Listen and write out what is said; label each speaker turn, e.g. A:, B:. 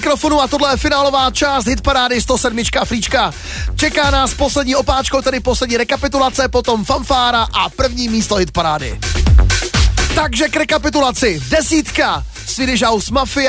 A: mikrofonu a tohle je finálová část hitparády 107. Fríčka. Čeká nás poslední opáčko, tedy poslední rekapitulace, potom fanfára a první místo hitparády. Takže k rekapitulaci. 10. Swedish House Mafia.